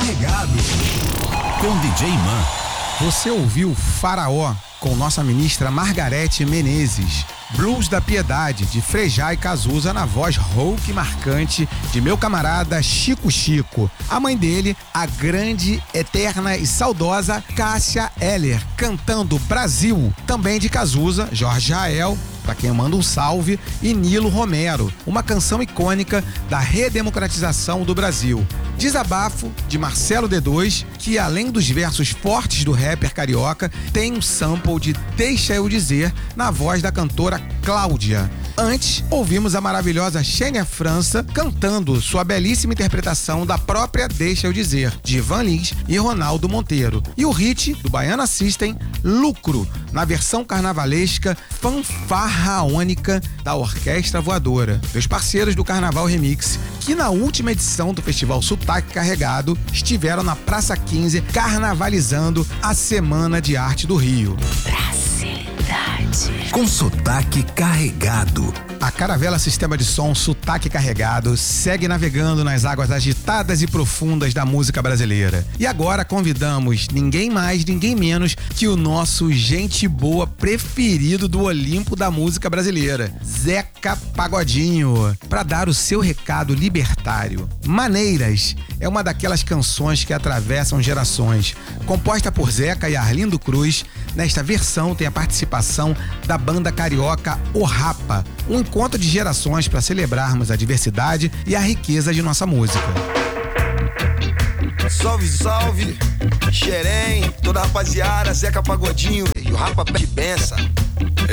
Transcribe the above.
Carregado com DJ Man. Você ouviu Faraó com nossa ministra Margarete Menezes. Blues da Piedade, de Frejá e Cazuza, na voz rouca e marcante de meu camarada Chico Chico. A mãe dele, a grande, eterna e saudosa Cássia Eller, cantando Brasil, também de Cazuza, Jorge Jael, pra quem eu mando um salve, e Nilo Romero, uma canção icônica da redemocratização do Brasil. Desabafo, de Marcelo D2, que além dos versos fortes do rapper carioca, tem um sample de Deixa Eu Dizer, na voz da cantora Cláudia. Antes, ouvimos a maravilhosa Xênia França cantando sua belíssima interpretação da própria Deixa Eu Dizer, de Ivan Lins e Ronaldo Monteiro. E o hit do Baiana System, Lucro, na versão carnavalesca fanfarraônica da Orquestra Voadora, dos parceiros do Carnaval Remix, que na última edição do Festival Sotaque Carregado estiveram na Praça 15 carnavalizando a Semana de Arte do Rio. Com Sotaque Carregado. A Caravela Sistema de Som Sotaque Carregado segue navegando nas águas agitadas e profundas da música brasileira. E agora convidamos ninguém mais, ninguém menos que o nosso gente boa preferido do Olimpo da música brasileira, Zeca Pagodinho, para dar o seu recado libertário. Maneiras é uma daquelas canções que atravessam gerações. Composta por Zeca e Arlindo Cruz, nesta versão tem a participação da banda carioca O Rapa, um encontro de gerações para celebrarmos a diversidade e a riqueza de nossa música. Salve, salve, Xerém, toda a rapaziada, Zeca Pagodinho e o Rapa de benção.